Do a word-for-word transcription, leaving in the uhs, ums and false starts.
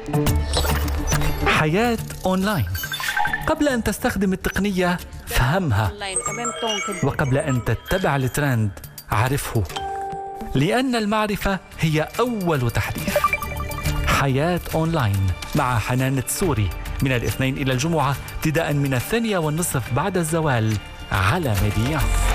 حياة أونلاين. قبل أن تستخدم التقنية فهمها، وقبل أن تتبع الترند عرفه، لأن المعرفة هي أول تحديث. حياة أونلاين مع حنان التسوري من الاثنين إلى الجمعة ابتداء من الثانية والنصف بعد الزوال على ميديا.